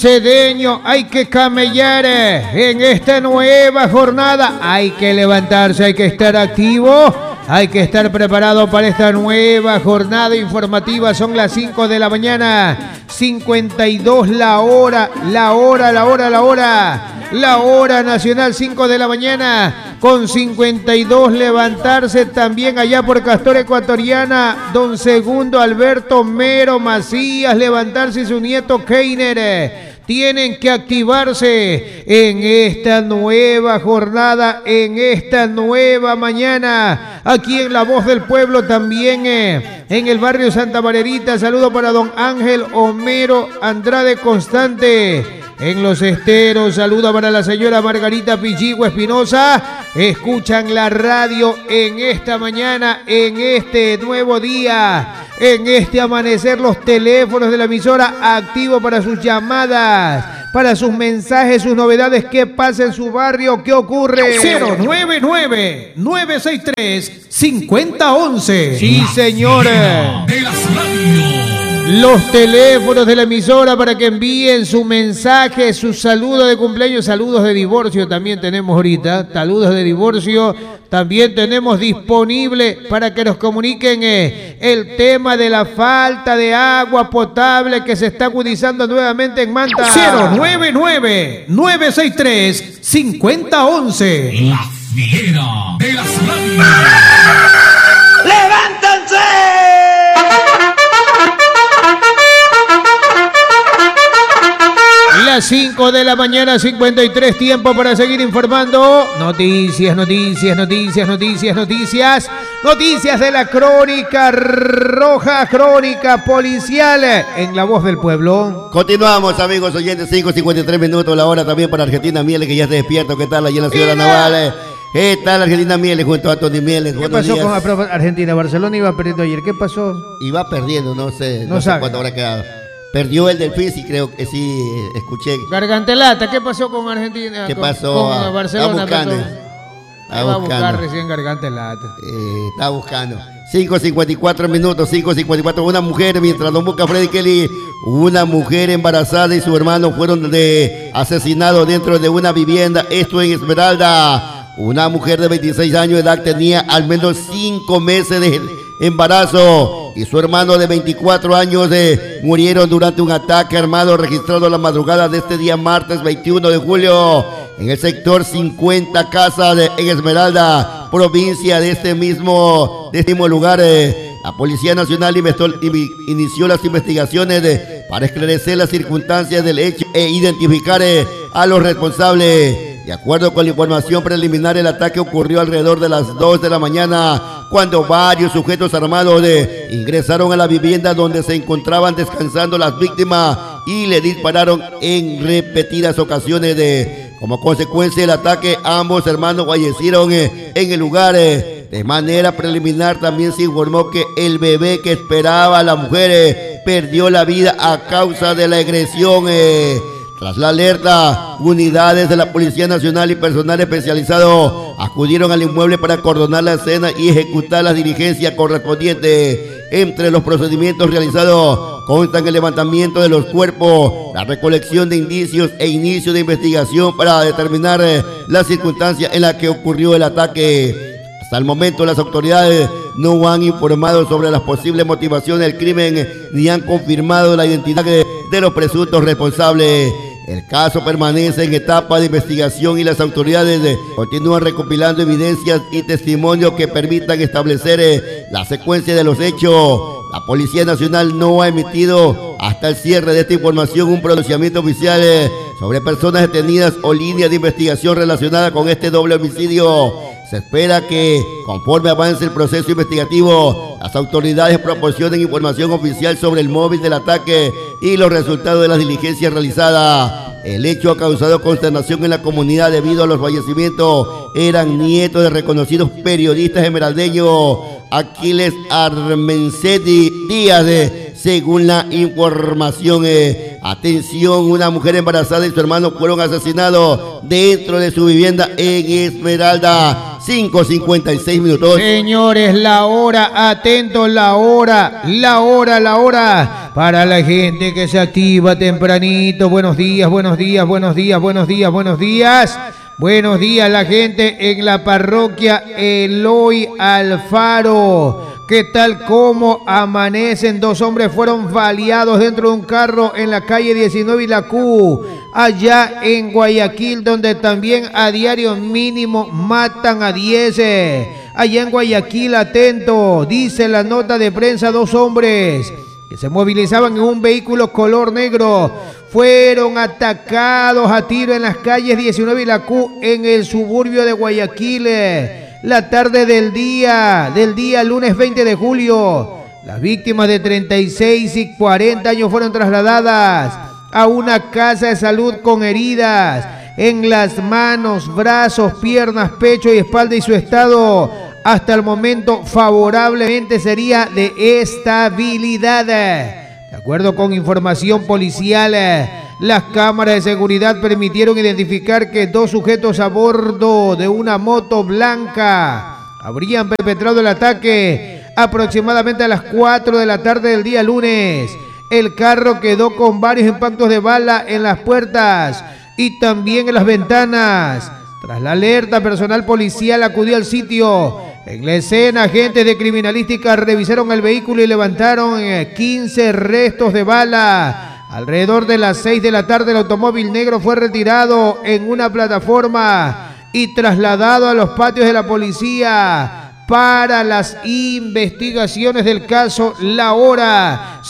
Cedeño, hay que camellar en esta nueva jornada, hay que levantarse, hay que estar activo, hay que estar preparado para esta nueva jornada informativa. Son las 5 de la mañana, 52 la hora nacional, 5 de la mañana con 52, levantarse también allá por Castor Ecuatoriana, don Segundo Alberto Mero Macías, levantarse y su nieto Keiner. Tienen que activarse en esta nueva jornada, en esta nueva mañana, aquí en La Voz del Pueblo, también en el barrio Santa Margarita. Saludo para don Ángel Homero Andrade Constante. En Los Esteros, saludo para la señora Margarita Pichigua Espinosa. Escuchan la radio en esta mañana, en este nuevo día, en este amanecer. Los teléfonos de la emisora activos para sus llamadas, para sus mensajes, sus novedades. ¿Qué pasa en su barrio? ¿Qué ocurre? 099-963-5011. Sí, señores. Los teléfonos de la emisora para que envíen su mensaje, su saludo de cumpleaños, saludos de divorcio también tenemos ahorita, saludos de divorcio también tenemos disponible para que nos comuniquen el tema de la falta de agua potable que se está agudizando nuevamente en Manta. 099-963-5011. La fiera de las radios. ¡Levántense! Las 5 de la mañana, 53, tiempo para seguir informando. Noticias de la crónica roja, crónica policial en La Voz del Pueblo. Continuamos, amigos oyentes, 5:53 minutos la hora también para Argentina Mieles, que ya está despierto. ¿Qué tal allí en la ciudad de Naval? ¿Qué tal Argentina Mieles junto a Tony Mieles? ¿Qué pasó con Argentina? Barcelona iba perdiendo ayer. ¿Qué pasó? Iba perdiendo, no sé cuánto habrá quedado. Perdió el Delfín, sí, creo que sí, escuché. Gargantelata, ¿qué pasó con Argentina? ¿Qué pasó? Con Barcelona. Está va a buscar recién Gargantelata. Está buscando. 5:54 minutos, 5:54. Una mujer, mientras don busca Freddy Kelly, una mujer embarazada y su hermano fueron asesinados dentro de una vivienda. Esto en Esmeralda. Una mujer de 26 años de edad tenía al menos 5 meses de embarazo y su hermano de 24 años murieron durante un ataque armado registrado la madrugada de este día martes 21 de julio en el sector 50 Casa en Esmeralda, provincia de este mismo lugar. La Policía Nacional inició las investigaciones para esclarecer las circunstancias del hecho e identificar a los responsables. De acuerdo con la información preliminar, el ataque ocurrió alrededor de las 2 de la mañana, cuando varios sujetos armados ingresaron a la vivienda donde se encontraban descansando las víctimas y le dispararon en repetidas ocasiones. Como consecuencia del ataque, ambos hermanos fallecieron en el lugar. De manera preliminar también se informó que el bebé que esperaba a la mujer perdió la vida a causa de la agresión. Tras la alerta, unidades de la Policía Nacional y personal especializado acudieron al inmueble para acordonar la escena y ejecutar las diligencias correspondientes. Entre los procedimientos realizados constan el levantamiento de los cuerpos, la recolección de indicios e inicio de investigación para determinar las circunstancias en las que ocurrió el ataque. Hasta el momento las autoridades no han informado sobre las posibles motivaciones del crimen ni han confirmado la identidad de los presuntos responsables. El caso permanece en etapa de investigación y las autoridades continúan recopilando evidencias y testimonios que permitan establecer la secuencia de los hechos. La Policía Nacional no ha emitido hasta el cierre de esta información un pronunciamiento oficial sobre personas detenidas o líneas de investigación relacionadas con este doble homicidio. Se espera que, conforme avance el proceso investigativo, las autoridades proporcionen información oficial sobre el móvil del ataque y los resultados de las diligencias realizadas. El hecho ha causado consternación en la comunidad debido a los fallecimientos. Eran nietos de reconocidos periodistas esmeraldeños, Aquiles Armencedi Díaz, según la información. Atención, una mujer embarazada y su hermano fueron asesinados dentro de su vivienda en Esmeralda. 5:56 minutos. Señores, la hora, atentos, la hora. para la gente que se activa tempranito. Buenos días, buenos días, buenos días, buenos días, buenos días. Buenos días la gente en la parroquia Eloy Alfaro. ¿Qué tal? ¿Cómo amanecen? 2 hombres fueron baleados dentro de un carro en la calle 19 y la Q, allá en Guayaquil, donde también a diario mínimo matan a 10. Allá en Guayaquil, atento, dice la nota de prensa, 2 hombres que se movilizaban en un vehículo color negro fueron atacados a tiro en las calles 19 y la Q en el suburbio de Guayaquil. La tarde del día lunes 20 de julio, las víctimas de 36 y 40 años fueron trasladadas a una casa de salud con heridas en las manos, brazos, piernas, pecho y espalda, y su estado hasta el momento favorablemente sería de estabilidad. De acuerdo con información policial, las cámaras de seguridad permitieron identificar que 2 sujetos a bordo de una moto blanca habrían perpetrado el ataque aproximadamente a las 4 de la tarde del día lunes. El carro quedó con varios impactos de bala en las puertas y también en las ventanas. Tras la alerta, personal policial acudió al sitio. En la escena, agentes de criminalística revisaron el vehículo y levantaron 15 restos de bala. Alrededor de las 6 de la tarde, el automóvil negro fue retirado en una plataforma y trasladado a los patios de la policía para las investigaciones del caso. La hora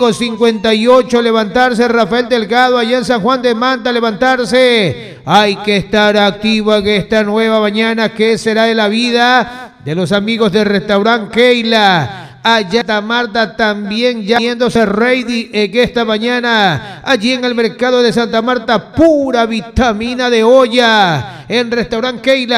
5:58, levantarse. Rafael Delgado, allá en San Juan de Manta, levantarse. Hay que estar activo en esta nueva mañana. ¿Qué será de la vida de los amigos del restaurante Keila? Allá Santa Marta también ya yéndose ready en esta mañana. Allí en el mercado de Santa Marta, pura vitamina de olla. En restaurante Keila,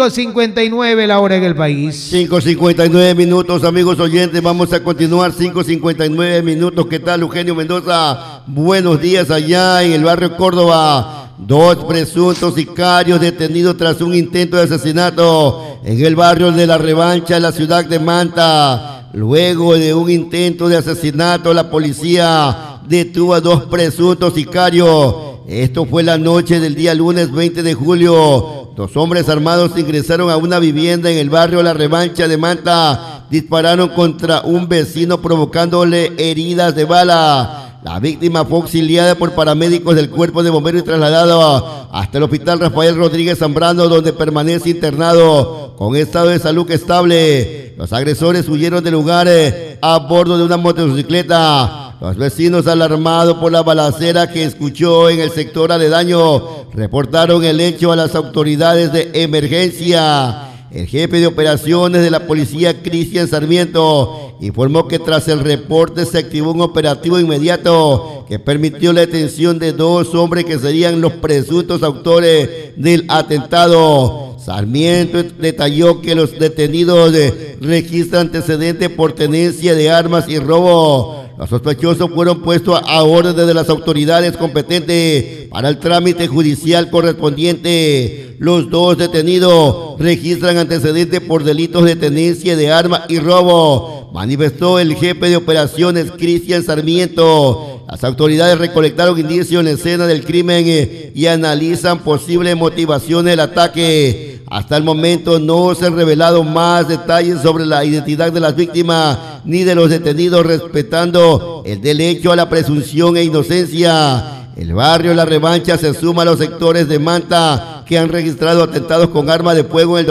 5:59 la hora en el país. 5:59 minutos, amigos oyentes. Vamos a continuar, 5:59 minutos. ¿Qué tal, Eugenio Mendoza? Buenos días allá en el barrio Córdoba. 2 presuntos sicarios detenidos tras un intento de asesinato en el barrio de La Revancha, en la ciudad de Manta. Luego de un intento de asesinato, la policía detuvo a 2 presuntos sicarios. Esto fue la noche del día lunes 20 de julio. 2 hombres armados ingresaron a una vivienda en el barrio La Revancha de Manta. Dispararon contra un vecino provocándole heridas de bala. La víctima fue auxiliada por paramédicos del Cuerpo de Bomberos y trasladada hasta el Hospital Rafael Rodríguez Zambrano, donde permanece internado con estado de salud estable. Los agresores huyeron del lugar a bordo de una motocicleta. Los vecinos, alarmados por la balacera que escuchó en el sector aledaño, reportaron el hecho a las autoridades de emergencia. El jefe de operaciones de la policía, Cristian Sarmiento, informó que tras el reporte se activó un operativo inmediato que permitió la detención de 2 hombres que serían los presuntos autores del atentado. Sarmiento detalló que los detenidos registran antecedentes por tenencia de armas y robo. Los sospechosos fueron puestos a orden de las autoridades competentes para el trámite judicial correspondiente. Los 2 detenidos registran antecedentes por delitos de tenencia de armas y robo, manifestó el jefe de operaciones, Cristian Sarmiento. Las autoridades recolectaron indicios en la escena del crimen y analizan posibles motivaciones del ataque. Hasta el momento no se han revelado más detalles sobre la identidad de las víctimas ni de los detenidos, respetando el derecho a la presunción e inocencia. El barrio La Revancha se suma a los sectores de Manta que han registrado atentados con armas de fuego en el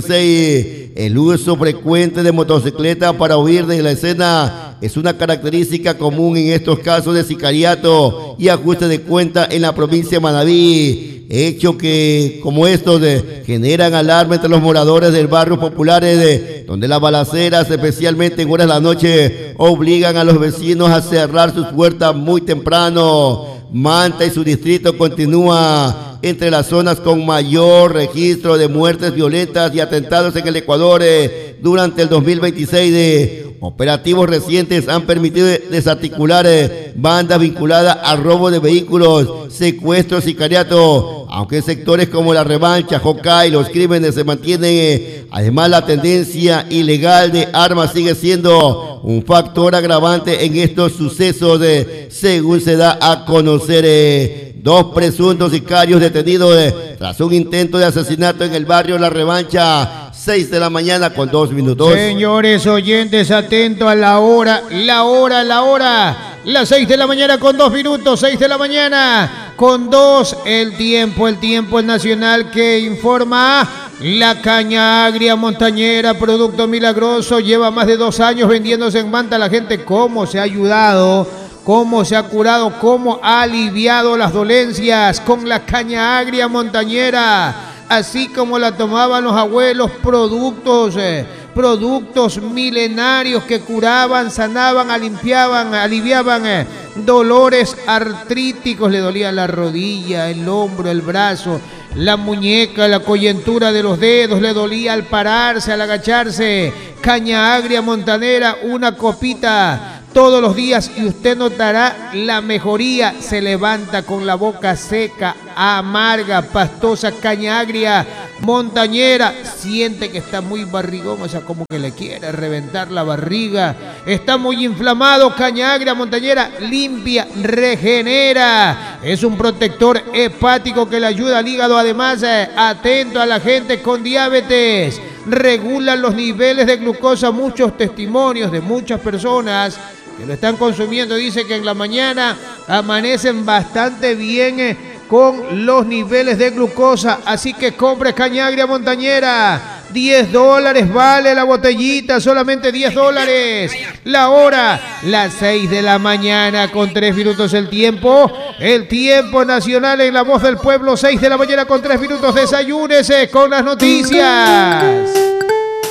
2026. El uso frecuente de motocicletas para huir de la escena es una característica común en estos casos de sicariato y ajuste de cuenta en la provincia de Manabí, hecho que, como estos, generan alarma entre los moradores del barrio populares, donde las balaceras, especialmente en horas de la noche, obligan a los vecinos a cerrar sus puertas muy temprano. Manta y su distrito continúa entre las zonas con mayor registro de muertes violentas y atentados en el Ecuador durante el 2026. Operativos recientes han permitido desarticular bandas vinculadas al robo de vehículos, secuestros y sicariato, aunque en sectores como La Revancha, Jocay, los crímenes se mantienen. Además, la tendencia ilegal de armas sigue siendo un factor agravante en estos sucesos, según se da a conocer. Dos presuntos sicarios detenidos tras un intento de asesinato en el barrio La Revancha. 6 de la mañana con 2 minutos. Señores oyentes, atento a la hora. Las 6 de la mañana con 2 minutos, 6 de la mañana con 2. El tiempo es nacional que informa. La caña agria montañera, producto milagroso, lleva más de 2 años vendiéndose en Manta. La gente, cómo se ha ayudado, cómo se ha curado, cómo ha aliviado las dolencias con la caña agria montañera. Así como la tomaban los abuelos, productos milenarios que curaban, sanaban, aliviaban dolores artríticos. Le dolía la rodilla, el hombro, el brazo, la muñeca, la coyuntura de los dedos, le dolía al pararse, al agacharse. Caña agria montanera, una copita todos los días y usted notará la mejoría. Se levanta con la boca seca, amarga, pastosa. Caña agria montañera, siente que está muy barrigón, o sea, como que le quiere reventar la barriga, está muy inflamado. Caña agria montañera limpia, regenera, es un protector hepático que le ayuda al hígado. Además, atento a la gente con diabetes, regula los niveles de glucosa. Muchos testimonios de muchas personas que lo están consumiendo, dice que en la mañana amanecen bastante bien con los niveles de glucosa. Así que compre caña agria montañera. $10 vale la botellita, solamente $10. La hora, las 6 de la mañana con 3 minutos. El tiempo nacional en La Voz del Pueblo, 6 de la mañana con 3 minutos. Desayúnese con las noticias.